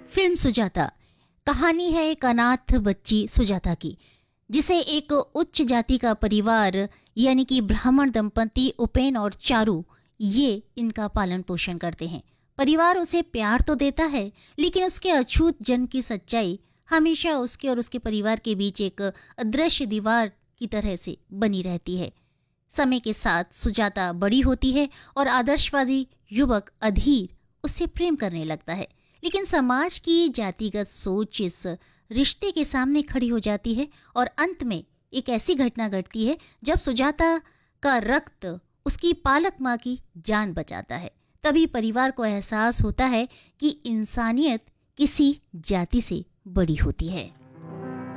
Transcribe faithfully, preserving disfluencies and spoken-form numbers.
Film Sujata कहानी है एक अनाथ बच्ची सुजाता की, जिसे एक उच्च जाति का परिवार यानी कि ब्राह्मण दंपति उपेन और चारू ये इनका पालन पोषण करते हैं। परिवार उसे प्यार तो देता है, लेकिन उसके अछूत जन्म की सच्चाई हमेशा उसके और उसके परिवार के बीच एक अदृश्य दीवार की तरह से बनी रहती है। समय के साथ सुजाता बड़ी होती है और आदर्शवादी युवक अधीर उससे प्रेम करने लगता है, लेकिन समाज की जातिगत सोच इस रिश्ते के सामने खड़ी हो जाती है और अंत में एक ऐसी घटना घटती है जब सुजाता का रक्त उसकी पालक माँ की जान बचाता है। तभी परिवार को एहसास होता है कि इंसानियत किसी जाति से बड़ी होती है।